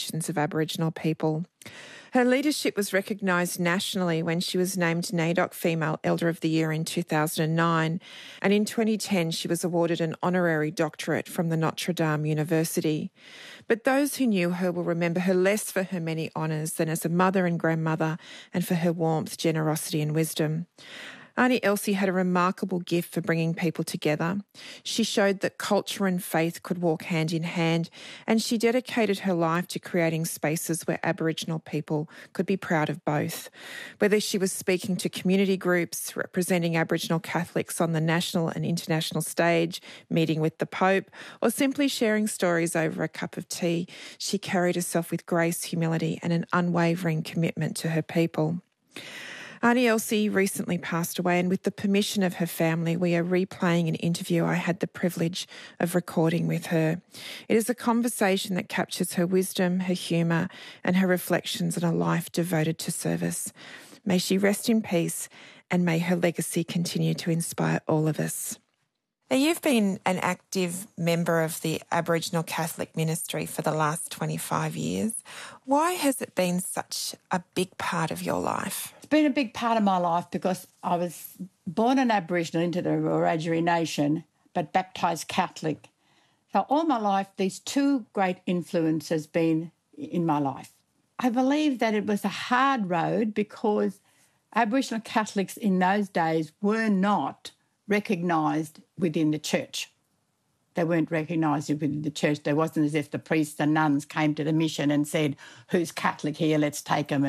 generations of Aboriginal people. Her leadership was recognised nationally when she was named NAIDOC Female Elder of the Year in 2009, and in 2010 she was awarded an honorary doctorate from the Notre Dame University. But those who knew her will remember her less for her many honours than as a mother and grandmother, and for her warmth, generosity and wisdom. Auntie Elsie had a remarkable gift for bringing people together. She showed that culture and faith could walk hand in hand, and she dedicated her life to creating spaces where Aboriginal people could be proud of both. Whether she was speaking to community groups, representing Aboriginal Catholics on the national and international stage, meeting with the Pope, or simply sharing stories over a cup of tea, she carried herself with grace, humility, and an unwavering commitment to her people. Auntie Elsie recently passed away, and with the permission of her family, we are replaying an interview I had the privilege of recording with her. It is a conversation that captures her wisdom, her humour, and her reflections on a life devoted to service. May she rest in peace, and may her legacy continue to inspire all of us. Now, you've been an active member of the Aboriginal Catholic ministry for the last 25 years. Why has it been such a big part of your life? It's been a big part of my life because I was born an Aboriginal into the Wiradjuri nation, but baptised Catholic. So all my life, these two great influences been in my life. I believe that it was a hard road because Aboriginal Catholics in those days were not recognised within the church. They weren't recognised within the church. There wasn't as if the priests and nuns came to the mission and said, who's Catholic here, let's take them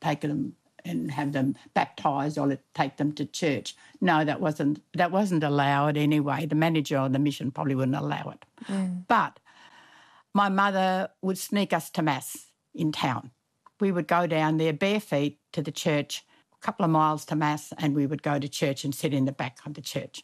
and have them baptised, or let's take them to church. No, that wasn't allowed anyway. The manager of the mission probably wouldn't allow it. But my mother would sneak us to Mass in town. We would go down there bare feet to the church, a couple of miles to Mass, and we would go to church and sit in the back of the church.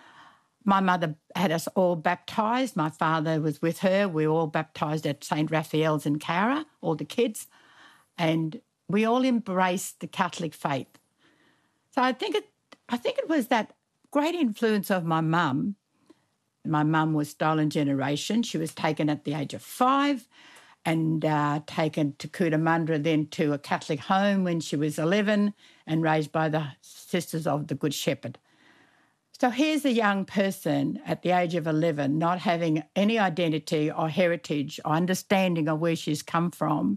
My mother had us all baptised. My father was with her. We were all baptised at St. Raphael's in Cowra, all the kids, and we all embraced the Catholic faith. So I think it was that great influence of my mum. My mum was stolen generation. She was taken at the age of 5 and taken to Cootamundra, then to a Catholic home when she was 11, and raised by the Sisters of the Good Shepherd. So here's a young person at the age of 11 not having any identity or heritage or understanding of where she's come from,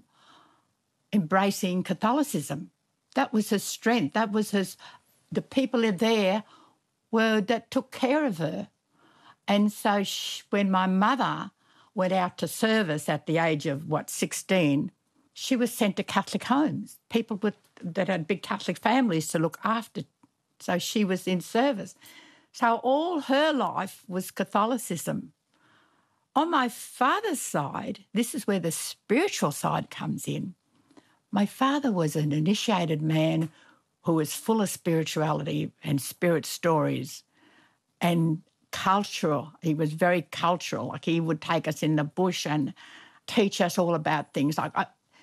embracing Catholicism. That was her strength. That was the people there that took care of her. And so when my mother went out to service at the age of, 16, she was sent to Catholic homes, people that had big Catholic families to look after. So she was in service. So all her life was Catholicism. On my father's side, this is where the spiritual side comes in. My father was an initiated man who was full of spirituality and spirit stories and cultural. He was very cultural. Like, he would take us in the bush and teach us all about things like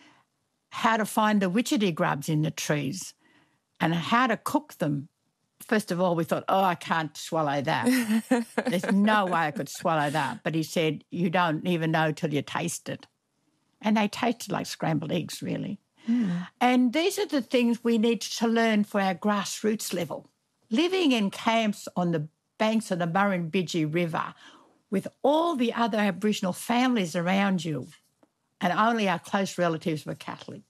how to find the witchetty grubs in the trees and how to cook them. First of all, we thought, I can't swallow that. There's no way I could swallow that. But he said, you don't even know till you taste it. And they tasted like scrambled eggs, really. And these are the things we need to learn for our grassroots level. Living in camps on the banks of the Murrumbidgee River with all the other Aboriginal families around you, and only our close relatives were Catholic.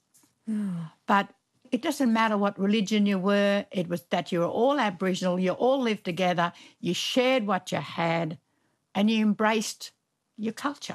But it doesn't matter what religion you were, it was that you were all Aboriginal, you all lived together, you shared what you had, and you embraced your culture.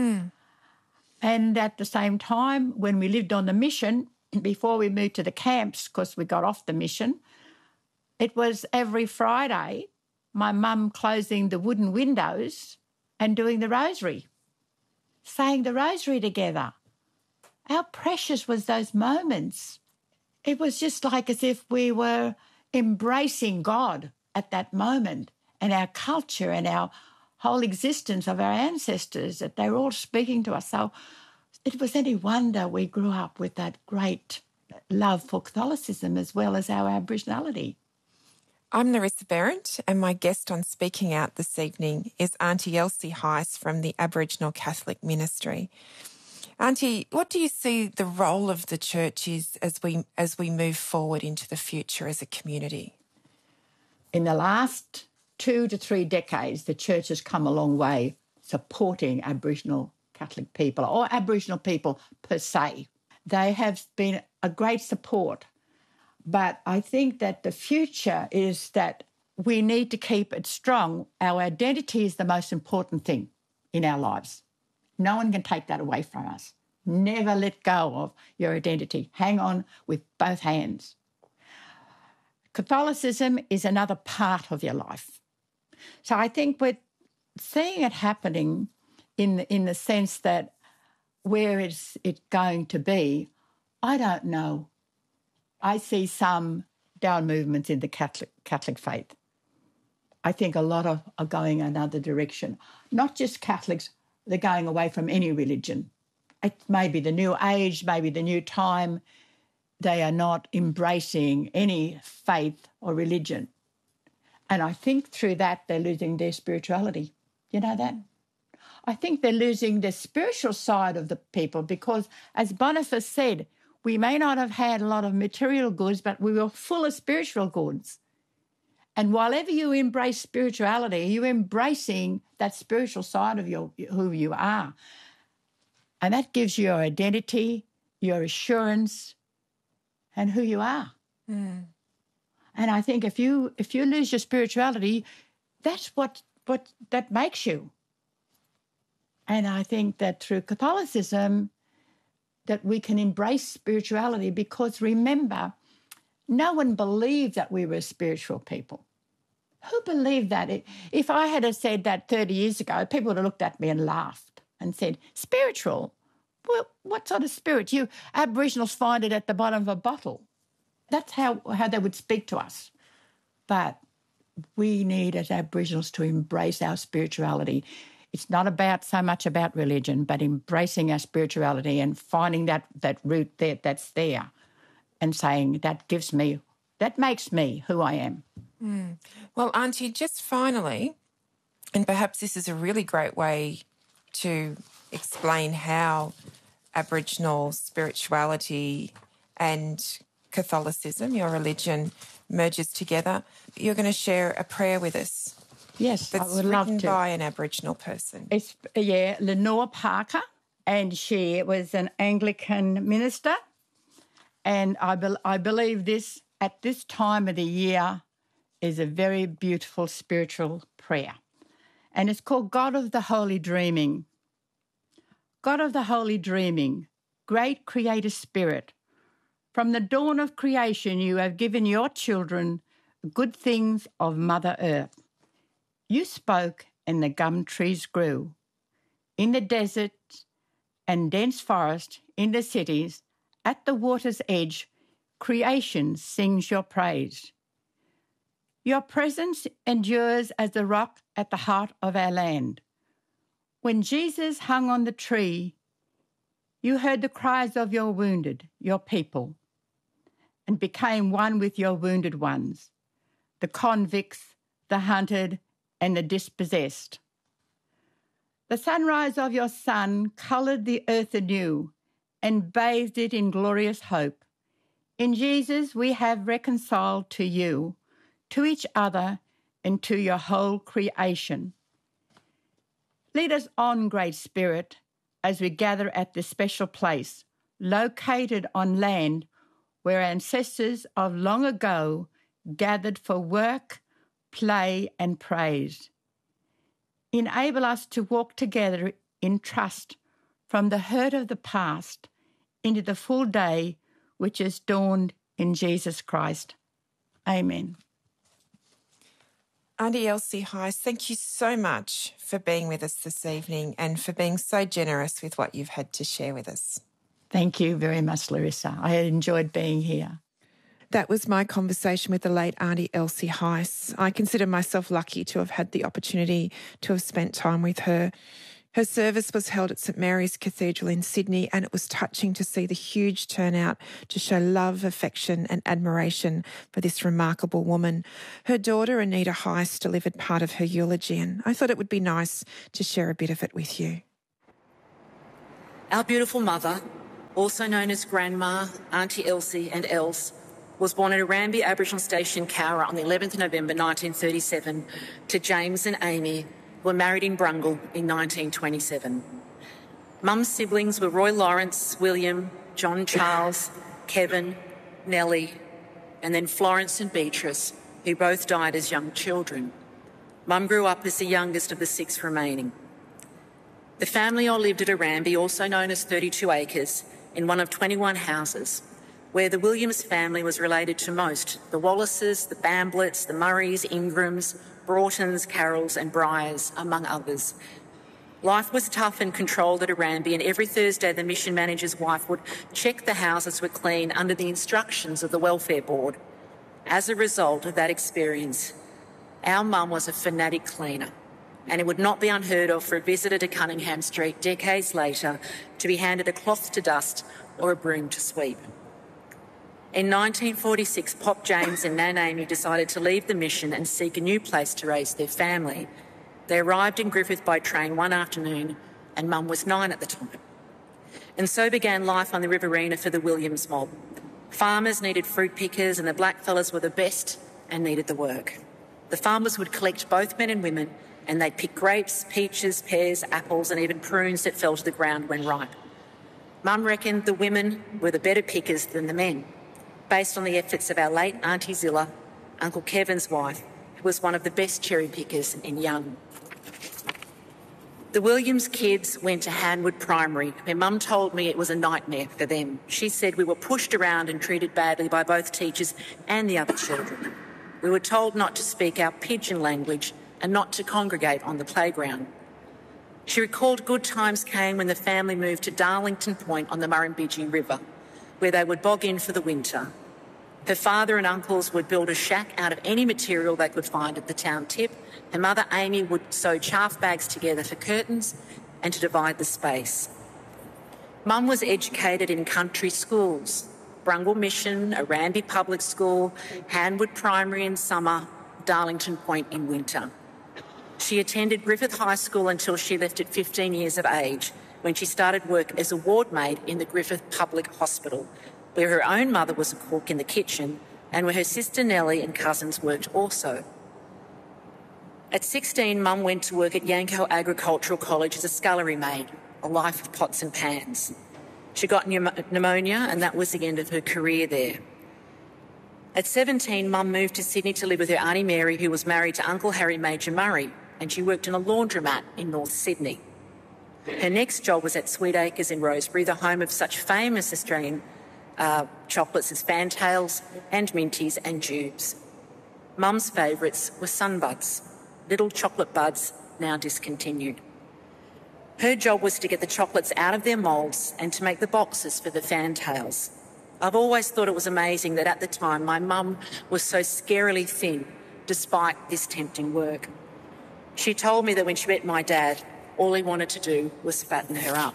And at the same time, when we lived on the mission, before we moved to the camps, because we got off the mission, it was every Friday my mum closing the wooden windows and doing the rosary, saying the rosary together. How precious was those moments. It was just like as if we were embracing God at that moment, and our culture and our whole existence of our ancestors, that they were all speaking to us. So it was any wonder we grew up with that great love for Catholicism as well as our Aboriginality. I'm Larissa Behrendt, and my guest on Speaking Out this evening is Auntie Elsie Heiss from the Aboriginal Catholic Ministry. Auntie, what do you see the role of the church is as we move forward into the future as a community? In the last 2 to 3 decades, the church has come a long way supporting Aboriginal Catholic people or Aboriginal people per se. They have been a great support. But I think that the future is that we need to keep it strong. Our identity is the most important thing in our lives. No one can take that away from us. Never let go of your identity. Hang on with both hands. Catholicism is another part of your life. So I think we're seeing it happening in the sense that where is it going to be, I don't know. I see some down movements in the Catholic faith. I think a lot are going another direction. Not just Catholics, they're going away from any religion. It may be the new age, maybe the new time. They are not embracing any faith or religion. And I think through that they're losing their spirituality. You know that? I think they're losing the spiritual side of the people because, as Boniface said, we may not have had a lot of material goods, but we were full of spiritual goods. And whenever you embrace spirituality, you're embracing that spiritual side of who you are. And that gives you your identity, your assurance, and who you are. Mm. And I think if you lose your spirituality, that's what that makes you. And I think that through Catholicism, that we can embrace spirituality because, remember, no one believed that we were spiritual people. Who believed that? If I had said that 30 years ago, people would have looked at me and laughed and said, spiritual? Well, what sort of spirit? You Aboriginals find it at the bottom of a bottle. That's how they would speak to us. But we need, as Aboriginals, to embrace our spirituality. It's not so much about religion, but embracing our spirituality and finding that root that's there and saying that makes me who I am. Mm. Well, Auntie, just finally, and perhaps this is a really great way to explain how Aboriginal spirituality and Catholicism, your religion, merges together. You're going to share a prayer with us. Yes, I would love to. Written by an Aboriginal person. It's, Lenore Parker, and she was an Anglican minister. And I believe this, at this time of the year, is a very beautiful spiritual prayer. And it's called God of the Holy Dreaming. God of the Holy Dreaming, great Creator Spirit, from the dawn of creation you have given your children good things of Mother Earth. You spoke and the gum trees grew. In the desert and dense forest, in the cities, at the water's edge, creation sings your praise. Your presence endures as the rock at the heart of our land. When Jesus hung on the tree, you heard the cries of your wounded, your people, and became one with your wounded ones, the convicts, the hunted, and the dispossessed. The sunrise of your Son coloured the earth anew and bathed it in glorious hope. In Jesus we have reconciled to you, to each other, and to your whole creation. Lead us on, Great Spirit, as we gather at this special place, located on land where ancestors of long ago gathered for work, play and praise. Enable us to walk together in trust from the hurt of the past into the full day which has dawned in Jesus Christ. Amen. Auntie Elsie Heiss, thank you so much for being with us this evening and for being so generous with what you've had to share with us. Thank you very much, Larissa. I enjoyed being here. That was my conversation with the late Auntie Elsie Heiss. I consider myself lucky to have had the opportunity to have spent time with her. Her service was held at St Mary's Cathedral in Sydney, and it was touching to see the huge turnout to show love, affection and admiration for this remarkable woman. Her daughter, Anita Heiss, delivered part of her eulogy, and I thought it would be nice to share a bit of it with you. Our beautiful mother, also known as Grandma, Auntie Elsie and Els, was born at Arambi Aboriginal Station, Cowra on the 11th of November 1937 to James and Amy, who were married in Brungle in 1927. Mum's siblings were Roy Lawrence, William, John Charles, Kevin, Nellie, and then Florence and Beatrice, who both died as young children. Mum grew up as the youngest of the 6 remaining. The family all lived at Arambi, also known as 32 Acres, in one of 21 houses, where the Williams family was related to most: the Wallaces, the Bamblets, the Murrays, Ingrams, Broughton's, Carrolls and Bryars, among others. Life was tough and controlled at Arambi, and every Thursday the mission manager's wife would check the houses were clean under the instructions of the Welfare Board. As a result of that experience, our mum was a fanatic cleaner, and it would not be unheard of for a visitor to Cunningham Street decades later to be handed a cloth to dust or a broom to sweep. In 1946, Pop James and Nan Amy decided to leave the mission and seek a new place to raise their family. They arrived in Griffith by train one afternoon, and Mum was 9 at the time. And so began life on the Riverina for the Williams mob. Farmers needed fruit pickers, and the blackfellas were the best and needed the work. The farmers would collect both men and women, and they'd pick grapes, peaches, pears, apples, and even prunes that fell to the ground when ripe. Mum reckoned the women were the better pickers than the men, based on the efforts of our late Auntie Zilla, Uncle Kevin's wife, who was one of the best cherry pickers in Young. The Williams kids went to Hanwood Primary, where Mum told me it was a nightmare for them. She said we were pushed around and treated badly by both teachers and the other children. We were told not to speak our pidgin language and not to congregate on the playground. She recalled good times came when the family moved to Darlington Point on the Murrumbidgee River, where they would bog in for the winter. Her father and uncles would build a shack out of any material they could find at the town tip. Her mother, Amy, would sew chaff bags together for curtains and to divide the space. Mum was educated in country schools: Brungle Mission, Arambi Public School, Hanwood Primary in summer, Darlington Point in winter. She attended Griffith High School until she left at 15 years of age, when she started work as a ward maid in the Griffith Public Hospital, where her own mother was a cook in the kitchen and where her sister Nellie and cousins worked also. At 16, Mum went to work at Yanco Agricultural College as a scullery maid, a life of pots and pans. She got pneumonia, and that was the end of her career there. At 17, Mum moved to Sydney to live with her Auntie Mary, who was married to Uncle Harry Major Murray, and she worked in a laundromat in North Sydney. Her next job was at Sweet Acres in Rosebery, the home of such famous Australian chocolates as Fantails and Minties and Jubes. Mum's favourites were Sunbuds, little chocolate buds now discontinued. Her job was to get the chocolates out of their moulds and to make the boxes for the Fantails. I've always thought it was amazing that at the time my mum was so scarily thin despite this tempting work. She told me that when she met my dad, all he wanted to do was fatten her up.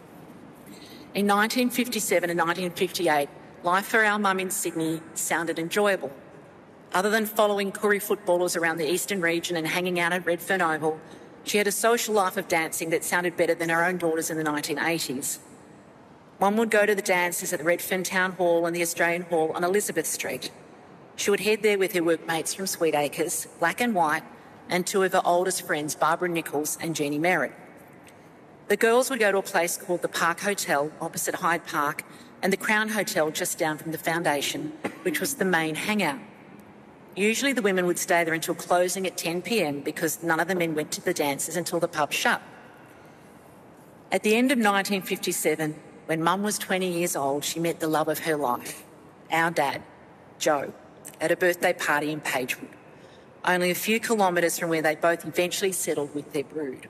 In 1957 and 1958, life for our mum in Sydney sounded enjoyable. Other than following Koori footballers around the eastern region and hanging out at Redfern Oval, she had a social life of dancing that sounded better than her own daughters in the 1980s. One would go to the dances at the Redfern Town Hall and the Australian Hall on Elizabeth Street. She would head there with her workmates from Sweet Acres, Black and White, and 2 of her oldest friends, Barbara Nichols and Jeannie Merritt. The girls would go to a place called the Park Hotel opposite Hyde Park and the Crown Hotel just down from the Foundation, which was the main hangout. Usually the women would stay there until closing at 10 p.m. because none of the men went to the dances until the pub shut. At the end of 1957, when Mum was 20 years old, she met the love of her life, our dad, Joe, at a birthday party in Pagewood, only a few kilometres from where they both eventually settled with their brood.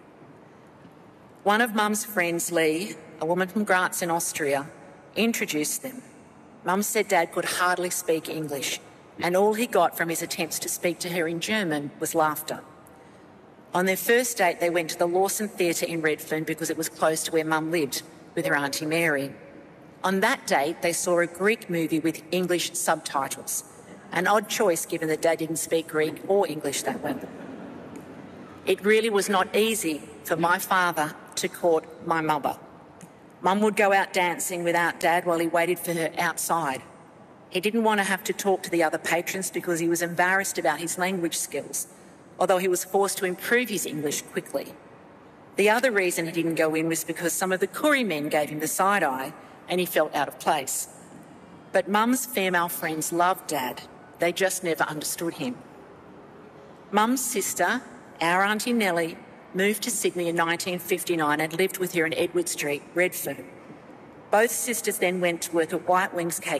One of Mum's friends, Lee, a woman from Graz in Austria, introduced them. Mum said Dad could hardly speak English, and all he got from his attempts to speak to her in German was laughter. On their first date, they went to the Lawson Theatre in Redfern because it was close to where Mum lived with her Auntie Mary. On that date, they saw a Greek movie with English subtitles, an odd choice given that Dad didn't speak Greek or English that well. It really was not easy for my father to court my mother. Mum would go out dancing without Dad while he waited for her outside. He didn't want to have to talk to the other patrons because he was embarrassed about his language skills, although he was forced to improve his English quickly. The other reason he didn't go in was because some of the Koori men gave him the side eye and he felt out of place. But Mum's female friends loved Dad. They just never understood him. Mum's sister, our Auntie Nellie, moved to Sydney in 1959 and lived with her in Edward Street, Redfern. Both sisters then went to work at White Wings Cake